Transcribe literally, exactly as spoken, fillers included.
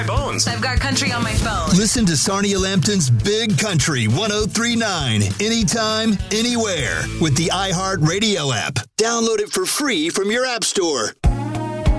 Bones. I've got country on my phone. Listen to Sarnia Lambton's Big Country one oh three point nine anytime, anywhere with the iHeartRadio app. Download it for free from your app store.